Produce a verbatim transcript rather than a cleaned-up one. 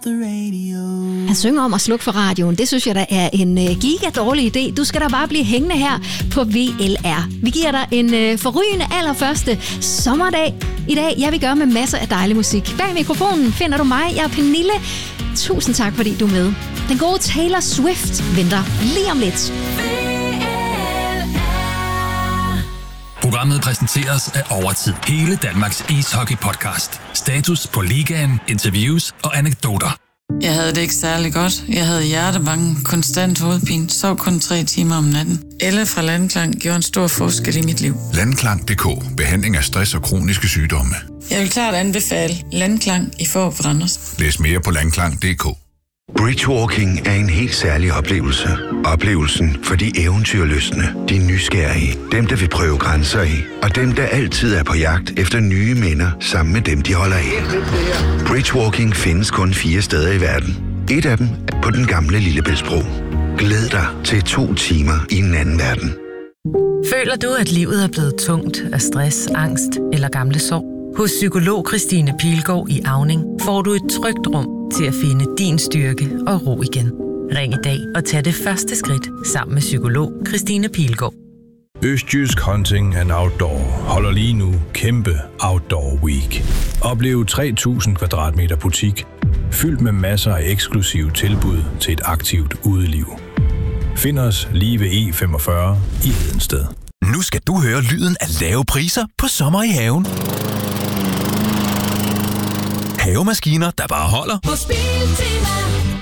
Han synger om at slukke for radioen. Det synes jeg da er en uh, giga dårlig idé. Du skal da bare blive hængende her på V L R. Vi giver dig en uh, forrygende allerførste sommerdag i dag. Jeg vil gøre med masser af dejlig musik. Bag mikrofonen finder du mig. Jeg er Pernille. Tusind tak, fordi du er med. Den gode Taylor Swift venter lige om lidt. Programmet præsenteres af Overtid. Hele Danmarks ishockey-podcast. Status på ligaen, interviews og anekdoter. Jeg havde det ikke særlig godt. Jeg havde hjertebange, konstant hovedpine, sov kun tre timer om natten. Elle fra Landklang gjorde en stor forskel i mit liv. Landklang punktum d k. Behandling af stress og kroniske sygdomme. Jeg vil klart anbefale Landklang i Fårup Randers. Læs mere på landklang punktum d k. Bridgewalking er en helt særlig oplevelse. Oplevelsen for de eventyrlystne, de nysgerrige, dem der vil prøve grænser af, og dem der altid er på jagt efter nye minder sammen med dem, de holder af. Bridgewalking findes kun fire steder i verden. Et af dem er på den gamle Lillebæltsbro. Glæd dig til to timer i en anden verden. Føler du, at livet er blevet tungt af stress, angst eller gamle sår? Hos psykolog Christine Pilgaard i Auning får du et trygt rum til at finde din styrke og ro igen. Ring i dag og tag det første skridt sammen med psykolog Christine Pilgaard. Østjysk Hunting and Outdoor holder lige nu kæmpe Outdoor Week. Oplev tre tusind kvadratmeter butik, fyldt med masser af eksklusive tilbud til et aktivt udeliv. Find os lige ved E femogfyrre i Hedensted. Nu skal du høre lyden af lave priser på sommer i haven. Havemaskiner, der bare holder. På Biltema.